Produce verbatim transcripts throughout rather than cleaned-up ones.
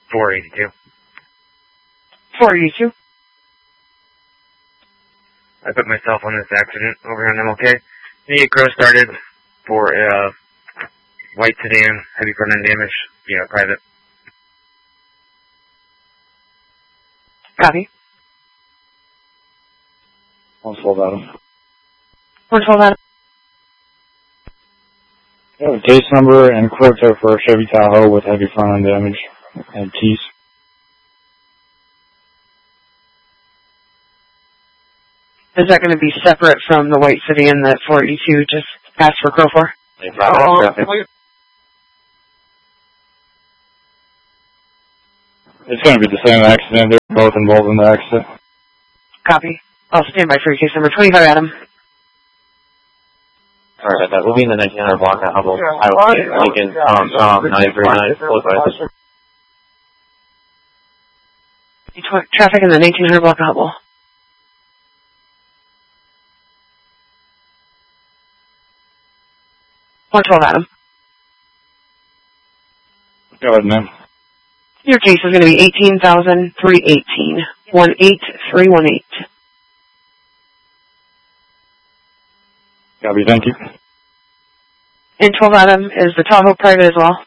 four eighty-two. four eighty-two. I put myself on this accident over on M L K. Vehicle started for a uh, white sedan, heavy front end damage, you know, private. Copy. one twelve Adam. one twelve Adam. You have a case number and quote for a Chevy Tahoe with heavy front end damage and keys. Is that going to be separate from the white sedan that four eighty-two just asked for quote for? Oh, it's going to be the same accident. They're both involved in the accident. Copy. I'll stand by for your case number twenty-five, Adam. Alright, that will be in the nineteen hundred block at Hubble. I will get Lincoln, um, um, nine three nine, close by. Traffic in the nineteen hundred block of Hubble. one twelve, Adam. Go ahead, ma'am. Your case is going to be eighteen thousand three hundred eighteen. one eight three one eight. Copy, thank you. And twelve, Adam, is the Tahoe private as well?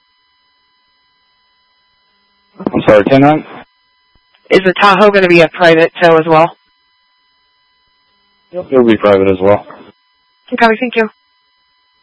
I'm sorry, ten nine? Is the Tahoe going to be a private tow as well? Yep. It'll be private as well. Copy, thank you.